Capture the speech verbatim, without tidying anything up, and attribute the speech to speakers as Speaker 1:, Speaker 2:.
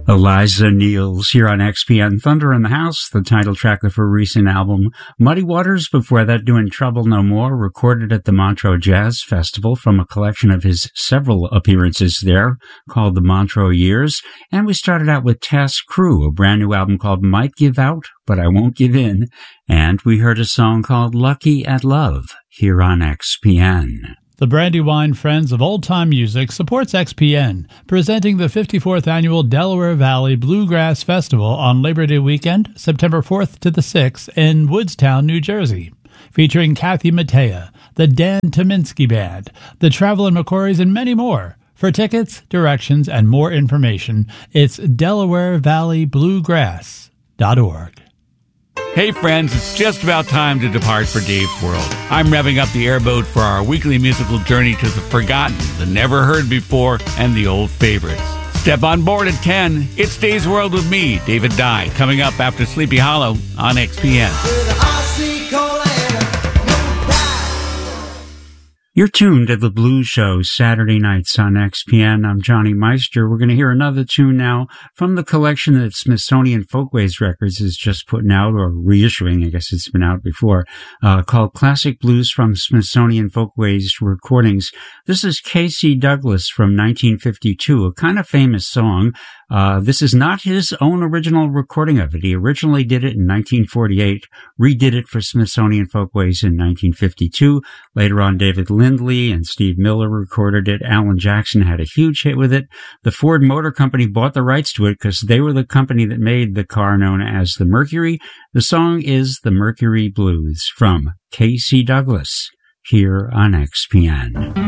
Speaker 1: Eliza Niels here on X P N. Thunder in the House, the title track of her recent album. Muddy Waters, before that, Doing Trouble No More, recorded at the Montreux Jazz Festival from a collection of his several appearances there called the Montreux Years. And we started out with Task Crew, a brand new album called Might Give Out, But I Won't Give In. And we heard a song called Lucky at Love here on X P N.
Speaker 2: The Brandywine Friends of Old Time Music supports X P N, presenting the fifty-fourth Annual Delaware Valley Bluegrass Festival on Labor Day weekend, September fourth to the sixth, in Woodstown, New Jersey. Featuring Kathy Mattea, the Dan Tominski Band, the Traveling McCourys, and many more. For tickets, directions, and more information, it's Delaware Valley Bluegrass dot org.
Speaker 3: Hey friends, it's just about time to depart for Dave's World. I'm revving up the airboat for our weekly musical journey to the forgotten, the never heard before, and the old favorites. Step on board at ten. It's Dave's World with me, David Dye, coming up after Sleepy Hollow on X P N.
Speaker 1: You're tuned to The Blues Show, Saturday nights on X P N. I'm Johnny Meister. We're going to hear another tune now from the collection that Smithsonian Folkways Records is just putting out, or reissuing, I guess it's been out before, uh, called Classic Blues from Smithsonian Folkways Recordings. This is K C Douglas from nineteen fifty-two, a kind of famous song. Uh, this is not his own original recording of it. He originally did it in nineteen forty-eight, redid it for Smithsonian Folkways in nineteen fifty-two. Later on, David Lindley and Steve Miller recorded it. Alan Jackson had a huge hit with it. The Ford Motor Company bought the rights to it because they were the company that made the car known as the Mercury. The song is The Mercury Blues from K C Douglas here on X P N.